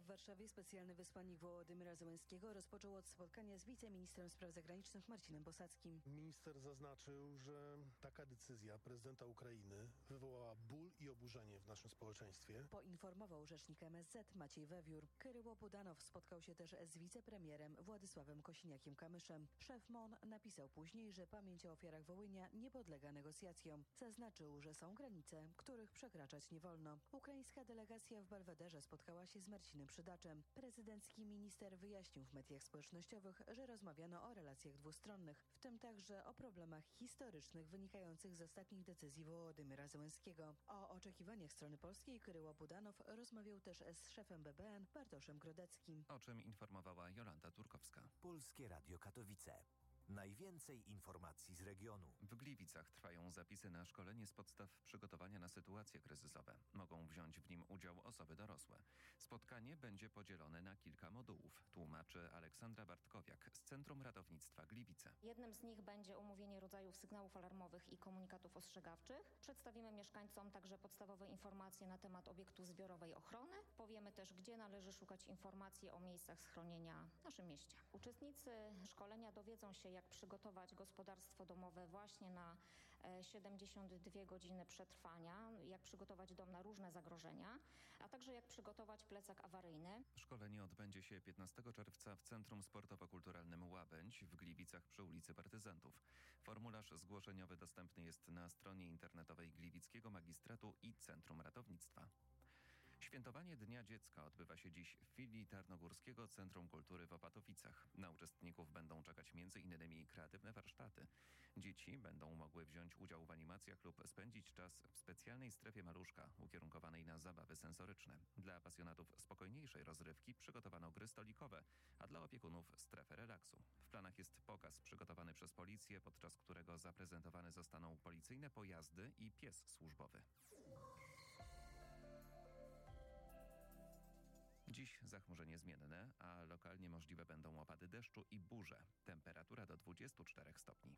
Warszawie specjalny wysłannik Wołodymyra Zełenskiego rozpoczął od spotkania z wiceministrem spraw zagranicznych Marcinem Bosackim. Minister zaznaczył, że taka decyzja prezydenta Ukrainy wywołała ból i oburzenie w naszym społeczeństwie. Poinformował rzecznik MSZ Maciej Wewiór. Kyryło Budanow spotkał się też z wicepremierem Władysławem Kosiniakiem-Kamyszem. Szef MON napisał później, że pamięć o ofiarach Wołynia nie podlega negocjacjom. Zaznaczył, że są granice, których przekraczać nie wolno. Ukraińska delegacja w Belwederze spotkała się z Marcinem Przydaczem. Prezydencki minister wyjaśnił w mediach społecznościowych, że rozmawiano o relacjach dwustronnych, w tym także o problemach historycznych wynikających z ostatnich decyzji Wołodymyra Zełenskiego. O oczekiwaniach strony polskiej Kyryło Budanow rozmawiał też z szefem BBN Bartoszem Grodeckim. O czym informowała Jolanta Turkowska. Polskie Radio Katowice. Najwięcej informacji z regionu. W Gliwicach trwają zapisy na szkolenie z podstaw przygotowania na sytuacje kryzysowe. Mogą wziąć w nim udział osoby dorosłe. Spotkanie będzie podzielone na kilka modułów, tłumaczy Aleksandra Bartkowiak z Centrum Ratownictwa Gliwice. Jednym z nich będzie omówienie rodzajów sygnałów alarmowych i komunikatów ostrzegawczych. Przedstawimy mieszkańcom także podstawowe informacje na temat obiektów zbiorowej ochrony. Powiemy też, gdzie należy szukać informacji o miejscach schronienia w naszym mieście. Uczestnicy szkolenia dowiedzą się, jak przygotować gospodarstwo domowe właśnie na 72 godziny przetrwania, jak przygotować dom na różne zagrożenia, a także jak przygotować plecak awaryjny. Szkolenie odbędzie się 15 czerwca w Centrum Sportowo-Kulturalnym Łabędź w Gliwicach przy ulicy Partyzantów. Formularz zgłoszeniowy dostępny jest na stronie internetowej Gliwickiego Magistratu i Centrum Ratownictwa. Świętowanie Dnia Dziecka odbywa się dziś w filii Tarnogórskiego Centrum Kultury w Opatowicach. Na uczestników będą czekać m.in. kreatywne warsztaty. Dzieci będą mogły wziąć udział w animacjach lub spędzić czas w specjalnej strefie maluszka ukierunkowanej na zabawy sensoryczne. Dla pasjonatów spokojniejszej rozrywki przygotowano gry stolikowe, a dla opiekunów strefę relaksu. W planach jest pokaz przygotowany przez policję, podczas którego zaprezentowane zostaną policyjne pojazdy i pies służbowy. Dziś zachmurzenie zmienne, a lokalnie możliwe będą opady deszczu i burze. Temperatura do 24 stopni.